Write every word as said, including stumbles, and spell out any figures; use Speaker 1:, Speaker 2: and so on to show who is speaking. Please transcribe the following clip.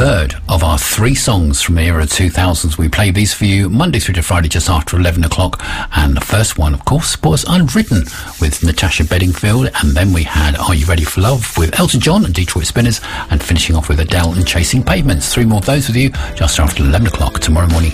Speaker 1: third of our three songs from the era two thousands. We play these for you Monday through to Friday just after eleven o'clock. And the first one, of course, was Unwritten with Natasha Bedingfield. And then we had Are You Ready for Love with Elton John and Detroit Spinners. And finishing off with Adele and Chasing Pavements. Three more of those with you just after eleven o'clock tomorrow morning.